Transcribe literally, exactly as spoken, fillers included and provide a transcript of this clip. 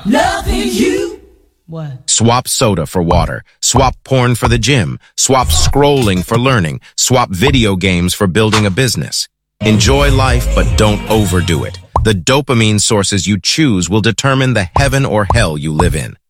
Loving you. What? Swap soda for water. Swap porn for the gym. Swap scrolling for learning. Swap video games for building a business. Enjoy life, but don't overdo it. The dopamine sources you choose will determine the heaven or hell you live in.